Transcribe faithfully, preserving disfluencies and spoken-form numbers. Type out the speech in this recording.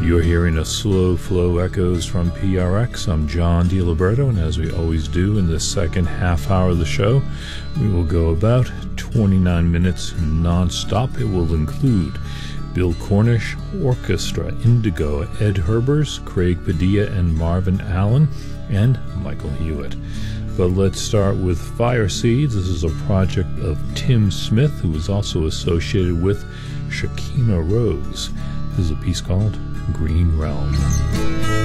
You're hearing a slow flow echoes from P R X. I'm John DiLiberto, and as we always do in the second half hour of the show, we will go about twenty-nine minutes non-stop. It will include Bill Cornish Orchestra, Indigo, Ed Herbers, Craig Padilla and Marvin Allen, and Michael Hewitt. But let's start with Fire Seeds. This is a project of Tim Smith, who is also associated with Shakina Rose. This is a piece called Green Realm.